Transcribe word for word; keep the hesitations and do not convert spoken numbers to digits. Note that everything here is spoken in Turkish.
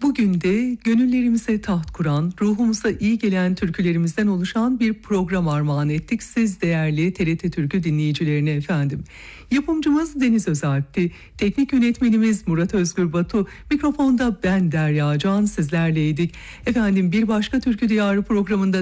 Bugün de gönüllerimize taht kuran, ruhumuza iyi gelen türkülerimizden oluşan bir program armağan ettik siz değerli T R T Türkü dinleyicilerine efendim. Yapımcımız Deniz Özalp'ti, teknik yönetmenimiz Murat Özgür Batu, mikrofonda ben Derya Can sizlerleydik. Efendim bir başka Türkü Diyarı programında